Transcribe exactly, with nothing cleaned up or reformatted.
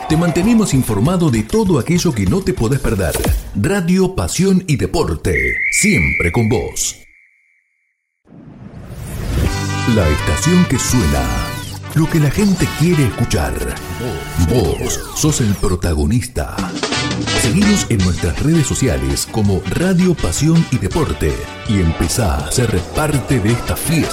Te mantenemos informado de todo aquello que no te podés perder. Radio, pasión y deporte, siempre con vos. La estación que suena, lo que la gente quiere escuchar. Vos sos el protagonista. Seguinos en nuestras redes sociales como Radio, Pasión y Deporte y empezá a ser parte de esta fiesta.